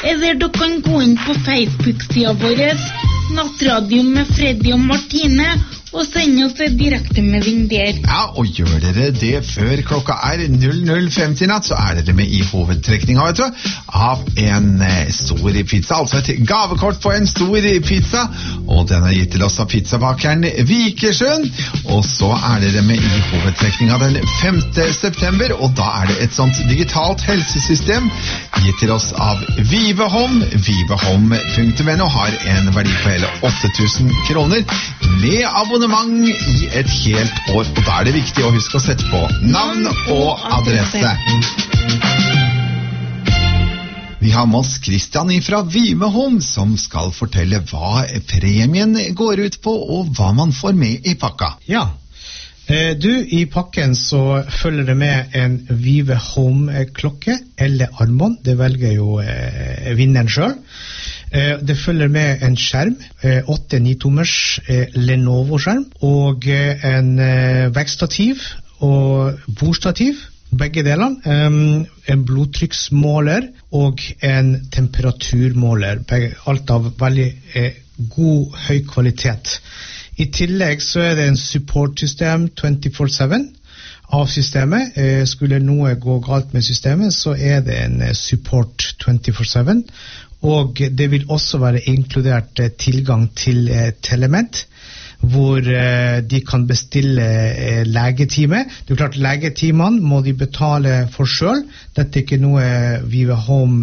eller du kan gå inn på Facebook-siden vår, Nattradio med Freddy og Martine, og sende oss en direktemelding der. Ja, og gjør dere det før klokka 00:50 natt, så dere med i hovedtrekninga, vet du, av en stor pizza, altså et gavekort på en stor pizza, og den gitt til oss av pizzabakeren Vikersund, og så dere med i hovedtrekninga den 5. september, og da det et sånt digitalt helsesystem gitt til oss av Vivehom. Vivehom.no har en verdi på hele 8.000 kroner med abonnement i et helt år, og da det viktig å huske å sette på navn og adresse. Vi har med oss Christian fra Vivehom, som skal fortelle hva premien går ut på, og hva man får med i pakka. Ja, i pakken så følger det med en Vivehom-klokke eller armbånd, det velger jo vinneren selv. Det følger med en skjerm, 8-9 tommers Lenovo-skjerm, og en vektstativ og bordstativ, begge delene, en blodtrykksmåler og en temperaturmåler, alt av veldig god, høy kvalitet. I tillegg så det en supportsystem 24/7 av systemet. Skulle noe gå galt med systemet, så det en support 24/7, og det vil også være inkludert tilgang til Telemed, hvor de kan bestille legetime. Det klart, legetimene må de betale for selv. Dette ikke noe Vivehom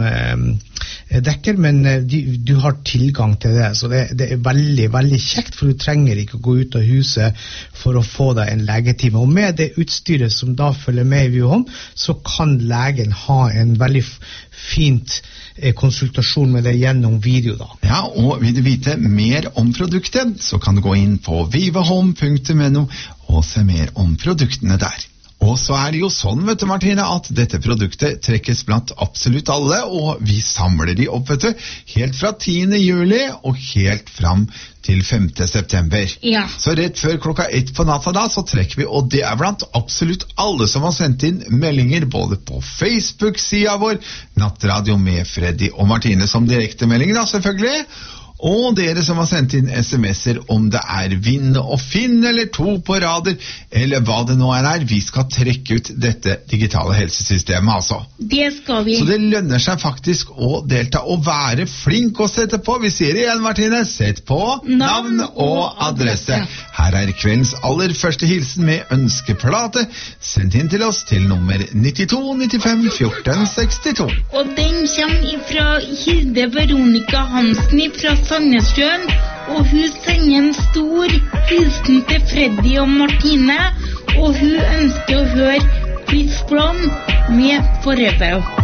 dekker, men du har tilgang til det, så det veldig, veldig kjekt, for du trenger ikke å gå ut av huset for å få deg en legetime. Og med det utstyret som da følger med i Vivehom, så kan legen ha en veldig fint konsultasjon med deg gjennom video da. Ja, og vil du vite mer om produktet, så kan du gå inn på vivehom.no og se mer om produktene der. Og så det jo sånn, vet du, Martine, at dette produktet trekkes blant absolutt alle, og vi samler de opp, vet du, helt fra 10. juli og helt fram til 5. september. Ja. Så rett før klokka 1 på natta da, så trekker vi, og det blant absolutt alle som har sendt inn meldinger, både på Facebook-siden vår, Nattradio med Freddy og Martine som direktemelding da, selvfølgelig, og dere som har sendt inn sms'er om det vinn og finn, eller 2 på rader, eller hva det nå vi skal trekke ut dette digitale helsesystemet, altså. Det skal vi. Så det lønner seg faktisk å delta og være flink å sette på. Vi sier det igjen, Martine, sett på navn og adresse. Her kveldens aller første hilsen med ønskeplate. Send inn til oss til nummer 92 95 14 62. Og den kommer fra Hilde Veronica Hansen fra Sandnessjøen, og hun sender en stor hilsen til Freddy og Martine, og hun ønsker å høre Chris Brown med Forever.